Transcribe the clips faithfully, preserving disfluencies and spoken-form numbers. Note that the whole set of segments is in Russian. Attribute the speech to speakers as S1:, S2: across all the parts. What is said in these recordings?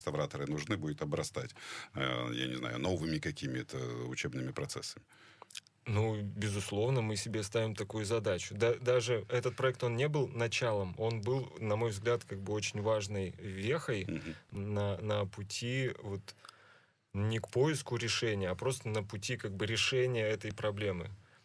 S1: реставраторы нужны, будет обрастать, э, я не знаю, новыми какими-то учебными процессами.
S2: Ну, безусловно, мы себе ставим такую задачу. Да, даже этот проект, он не был началом, он был, на мой взгляд, как бы очень важной вехой
S1: Мгм.
S2: на, на пути вот не к поиску решения, а просто на пути как бы решения этой проблемы.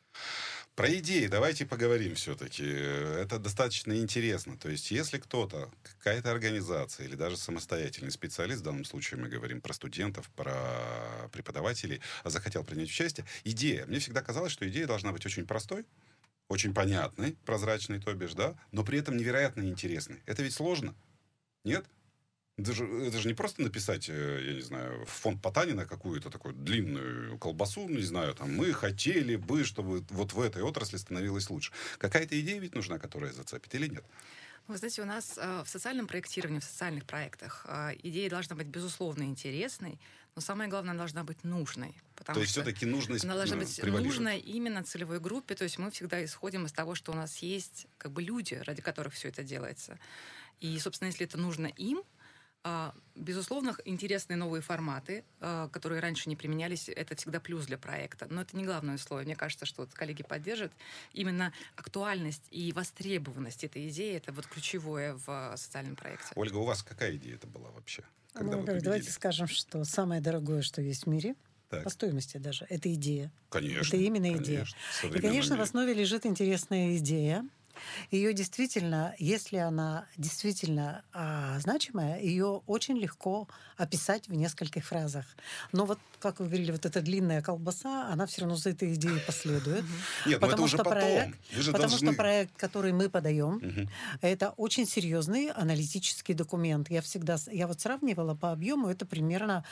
S1: Про идеи давайте поговорим все-таки. Это достаточно интересно. То есть, если кто-то, какая-то организация или даже самостоятельный специалист, в данном случае мы говорим про студентов, про преподавателей, захотел принять участие, идея. Мне всегда казалось, что идея должна быть очень простой, очень понятной, прозрачной, то бишь, да, но при этом невероятно интересной. Это ведь сложно, нет? Это же, это же не просто написать, э, я не знаю, в фонд Потанина какую-то такую длинную колбасу, не знаю, там, мы хотели бы, чтобы вот в этой отрасли становилось лучше. Какая-то идея ведь нужна, которая зацепит, или нет?
S3: Вы знаете, у нас э, в социальном проектировании, в социальных проектах э, идея должна быть, безусловно, интересной, но самое главное, она должна быть нужной.
S1: То есть все-таки нужность
S3: она должна
S1: э,
S3: быть
S1: превалирует.
S3: нужна именно целевой группе, то есть мы всегда исходим из того, что у нас есть как бы люди, ради которых все это делается. И, собственно, если это нужно им, а, безусловно, интересные новые форматы, а, которые раньше не применялись, это всегда плюс для проекта. Но это не главное условие. Мне кажется, что вот коллеги поддержат. Именно актуальность и востребованность этой идеи — это вот ключевое в а, социальном проекте.
S1: Ольга, у вас какая идея это была вообще? Когда
S4: Ну,
S1: вы
S4: давайте
S1: победили?
S4: скажем, что самое дорогое, что есть в мире,
S1: Так.
S4: по стоимости даже, это идея.
S1: Конечно.
S4: Это именно идея.
S1: Конечно. В
S4: И,
S1: современном
S4: конечно, в
S1: мире.
S4: основе лежит интересная идея. Ее действительно, если она действительно а, значимая, ее очень легко описать в нескольких фразах. Но вот, как вы говорили, вот эта длинная колбаса, она все равно за этой идеей последует.
S1: Нет, но это
S4: Потому
S1: уже
S4: что
S1: потом.
S4: проект,
S1: Вы же
S4: потому
S1: должны...
S4: что проект, который мы подаем,
S1: Мгм.
S4: это очень серьезный аналитический документ. Я всегда, с- я вот сравнивала по объему, это примерно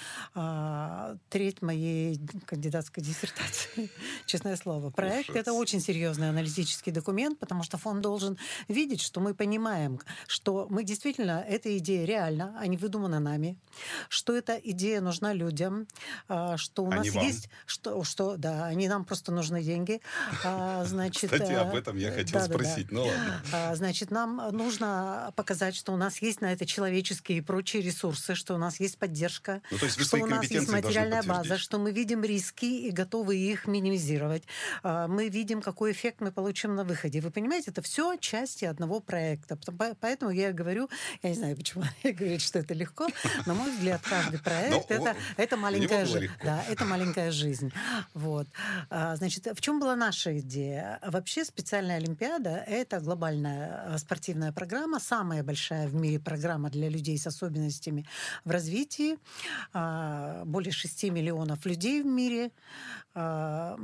S4: а, треть моей кандидатской диссертации, честное слово. Проект
S1: Ужас.
S4: это очень серьезный аналитический документ, потому что фонд должен видеть, что мы понимаем, что мы действительно, эта идея реальна, а не выдумана нами, что эта идея нужна людям, а, что у
S1: А
S4: нас
S1: не вам.
S4: есть, что, что, да, они нам просто нужны деньги. А, значит,
S1: Кстати, об
S4: э,
S1: этом я хотел
S4: да-да-да.
S1: спросить. Ну ладно.
S4: А, Значит, нам нужно показать, что у нас есть на это человеческие и прочие ресурсы, что у нас есть поддержка,
S1: Ну, то есть вы
S4: что
S1: свои
S4: у нас есть
S1: компетенции должны
S4: материальная база,
S1: подтвердить.
S4: что мы видим риски и готовы их минимизировать. А, Мы видим, какой эффект мы получим на выходе. Вы понимаете, это все части одного проекта. Потом- по- Поэтому я и говорю, я не знаю, почему я говорю, что это легко, на мой взгляд, каждый проект
S1: Но
S4: это,
S1: о-
S4: это
S1: у
S4: маленькая
S1: него было
S4: жизнь.
S1: легко.
S4: Да, это маленькая жизнь. Вот. А, Значит, в чем была наша идея? Вообще специальная олимпиада — это глобальная а, спортивная программа, самая большая в мире программа для людей с особенностями в развитии. А, Более шести миллионов людей в мире. А,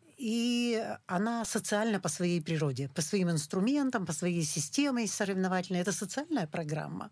S4: И она социальна по своей природе, по своим инструментам, по своей системе соревновательной. Это социальная программа.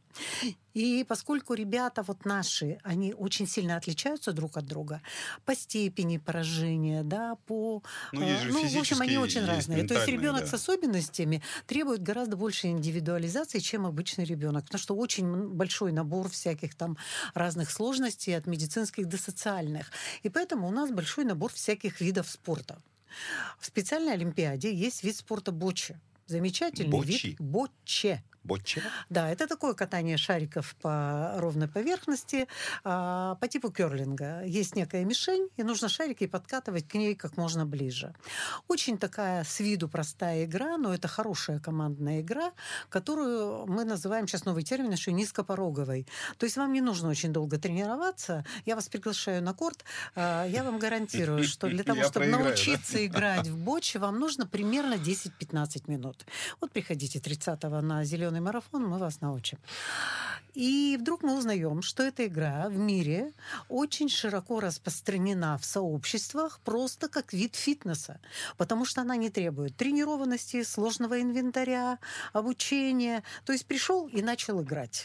S4: И поскольку ребята вот наши, они очень сильно отличаются друг от друга по степени поражения, да, по...
S1: Ну,
S4: э,
S1: есть же
S4: ну, в общем, они
S1: физические,
S4: очень
S1: есть
S4: разные. То есть
S1: ментальные,
S4: ребенок
S1: да.
S4: с особенностями требует гораздо больше индивидуализации, чем обычный ребенок, потому что очень м- большой набор всяких там разных сложностей, от медицинских до социальных. И поэтому у нас большой набор всяких видов спорта. В специальной олимпиаде есть вид спорта бочи. Замечательный
S1: Бочи?
S4: вид боче.
S1: Ботче?
S4: Да, это такое катание шариков по ровной поверхности, а, по типу керлинга. Есть некая мишень, и нужно шарики подкатывать к ней как можно ближе. Очень такая с виду простая игра, но это хорошая командная игра, которую мы называем, сейчас новый термин, еще низкопороговой. То есть вам не нужно очень долго тренироваться. Я вас приглашаю на корт. А, Я вам гарантирую, что для того,
S1: Я
S4: чтобы
S1: проиграю, да?
S4: научиться играть в боче, вам нужно примерно десять-пятнадцать минут. Вот приходите тридцатого на зеленый марафон, мы вас научим. И вдруг мы узнаем, что эта игра в мире очень широко распространена в сообществах просто как вид фитнеса, потому что она не требует тренированности, сложного инвентаря, обучения. То есть пришел и начал играть.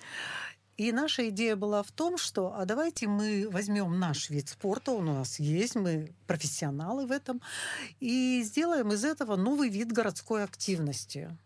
S4: И наша идея была в том, что а давайте мы возьмем наш вид спорта, он у нас есть, мы профессионалы в этом, и сделаем из этого новый вид городской активности.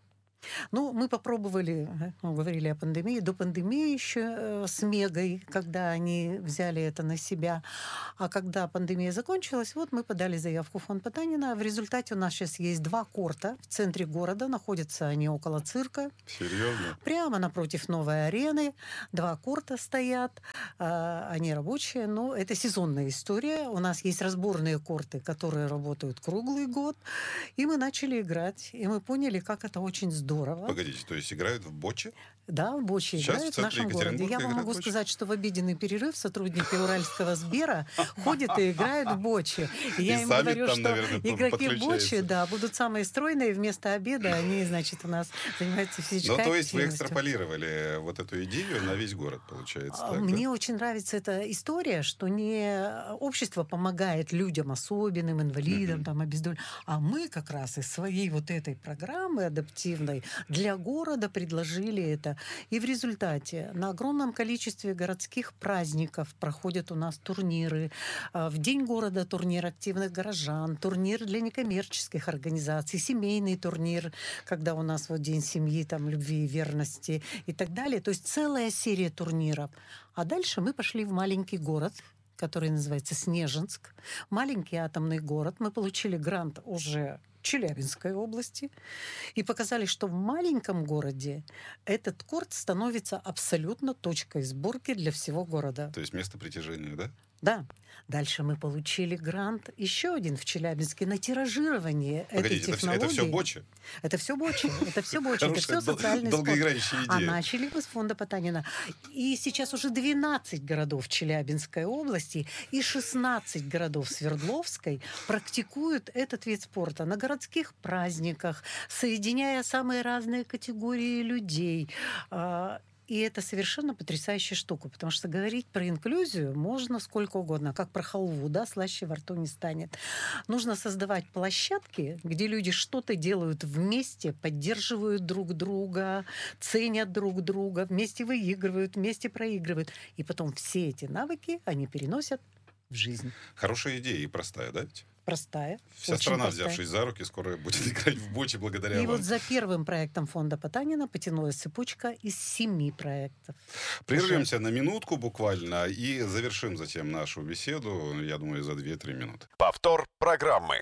S4: Ну, мы попробовали, ну, говорили о пандемии, до пандемии еще э, с Мегой, когда они взяли это на себя. А когда пандемия закончилась, вот мы подали заявку в фонд Потанина. В результате у нас сейчас есть два корта в центре города. Находятся они около цирка.
S1: Серьезно?
S4: Прямо напротив новой арены. Два корта стоят. э, Они рабочие, но это сезонная история. У нас есть разборные корты, которые работают круглый год. И мы начали играть. И мы поняли, как это очень здорово.
S1: Погодите, то есть играют в боче?
S4: Да, в боче
S1: Сейчас
S4: играют
S1: в
S4: в нашем
S1: центре
S4: городе. Я
S1: Екатеринбурга
S4: вам могу
S1: играют в боче?
S4: сказать, что в обеденный перерыв сотрудники Уральского Сбера ходят и играют в боче. И я
S1: И
S4: им
S1: сами
S4: говорю,
S1: там,
S4: что
S1: наверное,
S4: игроки в боче,
S1: подключаются.
S4: да, будут самые стройные. Вместо обеда они, значит, у нас занимаются физической
S1: Ну, то есть вы
S4: активностью.
S1: экстраполировали вот эту идею на весь город, получается.
S4: А,
S1: так, да?
S4: Мне очень нравится эта история, что не общество помогает людям особенным, инвалидам,
S1: Мгм.
S4: там, обездоленным, а мы как раз из своей вот этой программы адаптивной для города предложили это. И в результате на огромном количестве городских праздников проходят у нас турниры. А, В День города турнир активных горожан, турнир для некоммерческих организаций, семейный турнир, когда у нас вот День семьи, там, любви и верности и так далее. То есть целая серия турниров. А дальше мы пошли в маленький город, который называется Снежинск. Маленький атомный город. Мы получили грант уже Челябинской области и показали, что в маленьком городе этот корт становится абсолютно точкой сборки для всего города.
S1: То есть место притяжения, да?
S4: Да. Дальше мы получили грант еще один в Челябинске на тиражирование этой
S1: Погодите, это, все,
S4: технологии.
S1: это все бочи?
S4: Это все бочи, это все бочи, это
S1: Хорошая,
S4: все
S1: дол-
S4: социальный спорт.
S1: долгоиграющая
S4: А
S1: идея.
S4: начали мы с фонда Потанина. И сейчас уже двенадцать городов Челябинской области и шестнадцать городов Свердловской практикуют этот вид спорта на городских праздниках, соединяя самые разные категории людей. А, И это совершенно потрясающая штука, потому что говорить про инклюзию можно сколько угодно, как про халву, да, слаще во рту не станет. Нужно создавать площадки, где люди что-то делают вместе, поддерживают друг друга, ценят друг друга, вместе выигрывают, вместе проигрывают. И потом все эти навыки они переносят в жизнь.
S1: Хорошая идея и простая, да? ведь?
S4: Простая.
S1: Вся
S4: очень
S1: страна,
S4: простая.
S1: взявшись за руки, скоро будет играть в бочи благодаря
S4: И
S1: вам.
S4: вот за первым проектом фонда Потанина потянулась цепочка из семи проектов.
S1: Прервемся на минутку буквально и завершим затем нашу беседу, я думаю, за две-три минуты.
S5: Повтор программы.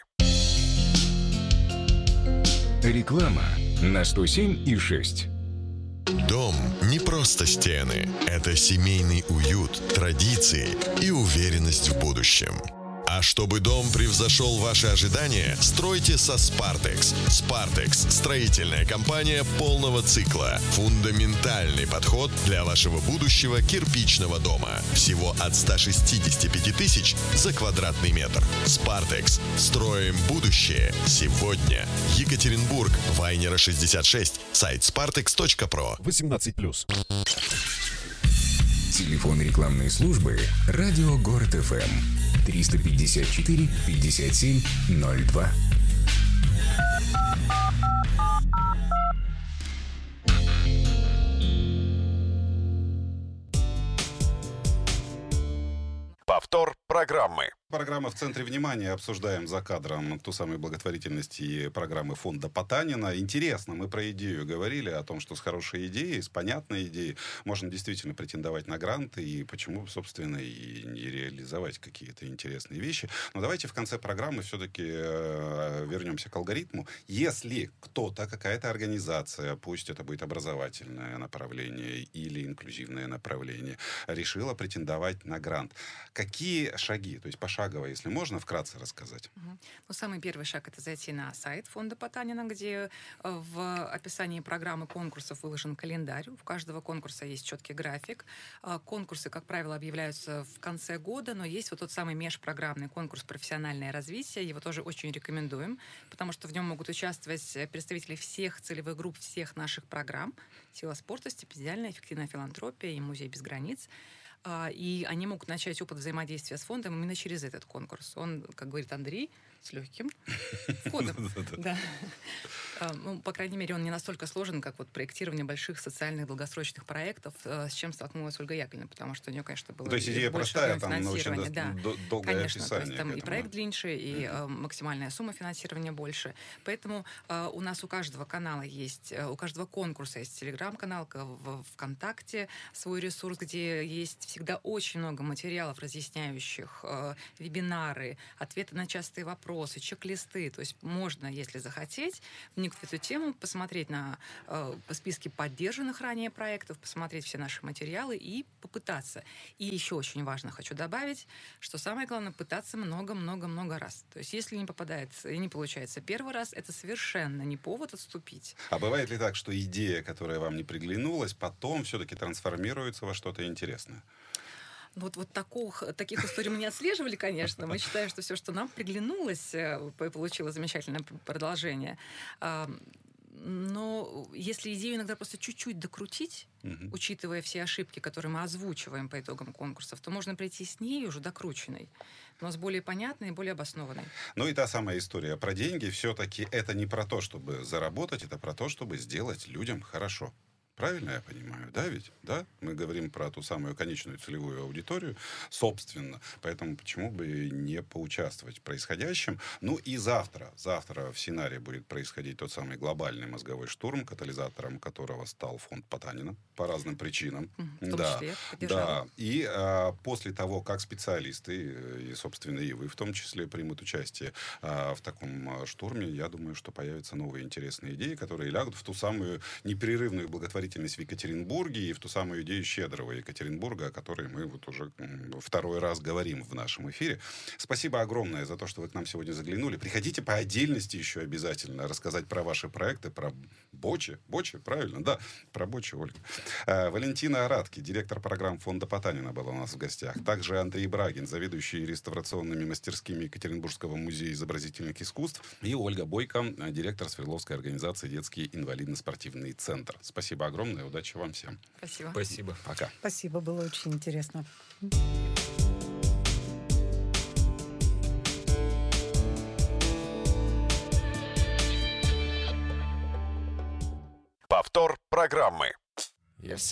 S6: Реклама на сто семь и шесть.
S5: Дом не просто стены. Это семейный уют, традиции и уверенность в будущем. А чтобы дом превзошел ваши ожидания, стройте со Spartex. Spartex – строительная компания полного цикла. Фундаментальный подход для вашего будущего кирпичного дома. Всего от ста шестидесяти пяти тысяч за квадратный метр. Spartex. Строим будущее сегодня. Екатеринбург. Вайнера шестьдесят шесть. Сайт spartex точка про.
S7: восемнадцать плюс.
S6: Телефон рекламной службы «Радио Город эф эм» триста пятьдесят четыре пятьдесят семь ноль два.
S5: Повтор программы.
S1: Программа «В центре внимания». Обсуждаем за кадром ту самую благотворительность и программы фонда Потанина. Интересно, мы про идею говорили, о том, что с хорошей идеей, с понятной идеей можно действительно претендовать на гранты, и почему, собственно, и не реализовать какие-то интересные вещи. Но давайте в конце программы все-таки э, вернемся к алгоритму. Если кто-то, какая-то организация, пусть это будет образовательное направление или инклюзивное направление, решила претендовать на грант, какие шаги, то есть пошагово, если можно, вкратце рассказать?
S3: Мгм. Ну, самый первый шаг — это зайти на сайт фонда Потанина, где э, в описании программы конкурсов выложен календарь. У каждого конкурса есть четкий график. Э, Конкурсы, как правило, объявляются в конце года, но есть вот тот самый межпрограммный конкурс «Профессиональное развитие». Его тоже очень рекомендуем, потому что в нем могут участвовать представители всех целевых групп, всех наших программ: «Сила спорта», «Стипендиальная», «Эффективная филантропия» и «Музей без границ». А, И они могут начать опыт взаимодействия с фондом именно через этот конкурс. Он, как говорит Андрей, с легким входом. Да. Ну, по крайней мере, он не настолько сложен, как вот проектирование больших социальных долгосрочных проектов, с чем столкнулась Ольга Яковлевна, потому что у нее, конечно, было
S1: То есть идея
S3: больше
S1: простая, там очень
S3: финансирования. Да.
S1: долгое
S3: Конечно, то
S1: описание.
S3: есть там и проект длиннее, и uh-huh. максимальная сумма финансирования больше. Поэтому uh, у нас у каждого канала есть, uh, у каждого конкурса есть телеграм-канал, в ВКонтакте свой ресурс, где есть всегда очень много материалов, разъясняющих uh, вебинары, ответы на частые вопросы, чек-листы. То есть можно, если захотеть, вникнуть в эту тему, посмотреть на uh, списки поддержанных ранее проектов, посмотреть все наши материалы и попытаться. И еще очень важно, хочу добавить, что самое главное, пытаться много-много-много раз. То есть если не попадает и не получается первый раз, это совершенно не повод отступить.
S1: А бывает ли так, что идея, которая вам не приглянулась, потом все-таки трансформируется во что-то интересное?
S3: Вот, вот таких, таких историй мы не отслеживали, конечно. Мы считаем, что все, что нам приглянулось, получило замечательное продолжение. Но если идею иногда просто чуть-чуть докрутить, uh-huh. учитывая все ошибки, которые мы озвучиваем по итогам конкурсов, то можно прийти с ней уже докрученной, но с более понятной и более обоснованной.
S1: Ну и та самая история про деньги. Все-таки это не про то, чтобы заработать, это про то, чтобы сделать людям хорошо. Правильно я понимаю, да ведь? Да? Мы говорим про ту самую конечную целевую аудиторию, собственно. Поэтому почему бы не поучаствовать в происходящем? Ну и завтра, завтра в Синаре будет происходить тот самый глобальный мозговой штурм, катализатором которого стал фонд Потанина по разным причинам.
S3: В том
S1: да,
S3: числе,
S1: да. И а, после того, как специалисты, и, собственно, и вы в том числе примут участие а, в таком штурме, я думаю, что появятся новые интересные идеи, которые лягут в ту самую непрерывную благотворительность в Екатеринбурге и в ту самую идею щедрого Екатеринбурга, о которой мы вот уже второй раз говорим в нашем эфире. Спасибо огромное за то, что вы к нам сегодня заглянули. Приходите по отдельности еще обязательно рассказать про ваши проекты, про Бочи. Бочи, правильно? Да, про Бочи, Ольга. А, Валентина Аратки, директор программ фонда Потанина, была у нас в гостях. Также Андрей Брагин, заведующий реставрационными мастерскими Екатеринбургского музея изобразительных искусств. И Ольга Бойко, директор Свердловской организации «Детский инвалидно-спортивный центр». Спасибо огромное, удачи вам всем.
S3: Спасибо.
S2: Спасибо.
S1: Пока.
S4: Спасибо, было очень интересно.
S5: Повтор программы.
S6: Я все